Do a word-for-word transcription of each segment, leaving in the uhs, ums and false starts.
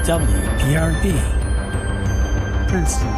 W P R B, Princeton.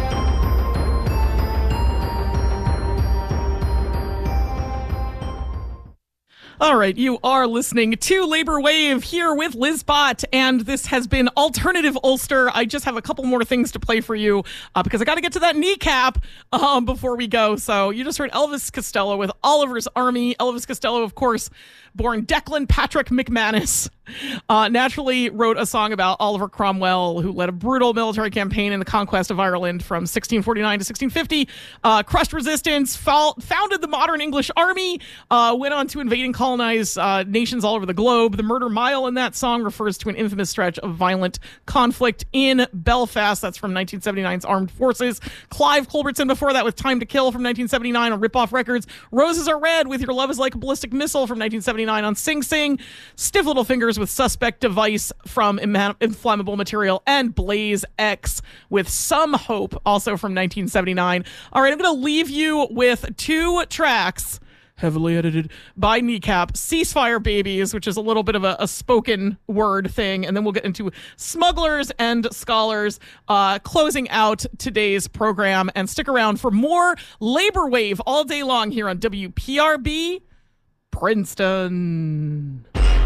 All right, you are listening to Labor Wave here with Liz Bott, and this has been Alternative Ulster. I just have a couple more things to play for you uh, because I got to get to that kneecap um, before we go. So you just heard Elvis Costello with Oliver's Army. Elvis Costello, of course, born Declan Patrick McManus, uh, naturally wrote a song about Oliver Cromwell, who led a brutal military campaign in the conquest of Ireland from sixteen forty-nine to sixteen fifty, uh, crushed resistance, fall, founded the modern English army, uh, went on to invade and colonize uh, nations all over the globe. The Murder Mile in that song refers to an infamous stretch of violent conflict in Belfast. That's from nineteen seventy-nine's Armed Forces. Clive Culbertson before that with Time to Kill from nineteen seventy-nine on Rip-Off Records. Roses Are Red with Your Love Is Like a Ballistic Missile from nineteen seventy-nine on Sing Sing. Stiff Little Fingers with Suspect Device from Im- Inflammable Material, and Blaze X with Some Hope, also from nineteen seventy-nine. All right, I'm going to leave you with two tracks heavily edited by Kneecap. Ceasefire Babies, which is a little bit of a, a spoken word thing, and then we'll get into Smugglers and Scholars, uh, closing out today's program. And stick around for more Labor Wave all day long here on W P R B Princeton.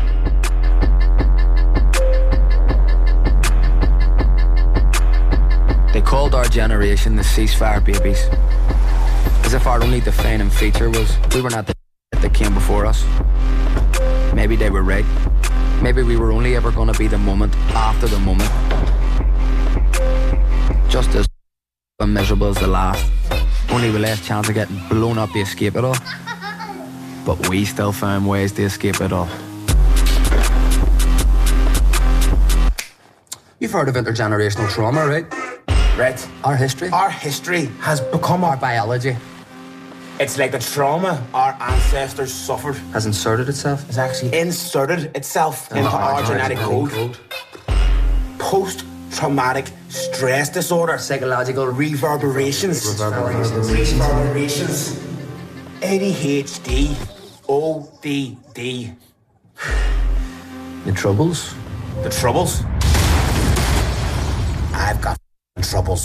They called our generation the ceasefire babies, as if our only defining feature was we were not the that came before us. Maybe they were right. Maybe we were only ever going to be the moment after the moment, just as miserable as the last, only with less chance of getting blown up to escape it all. But we still found ways to escape it all. You've heard of intergenerational trauma, right? Right. Our history. Our history has become our biology. It's like the trauma our ancestors suffered Has inserted itself. has actually inserted itself into our genetic code. Post-traumatic stress disorder. Psychological Reverberations. reverberations. Reverberations. A D H D. O D D. The troubles. The troubles? I've got troubles.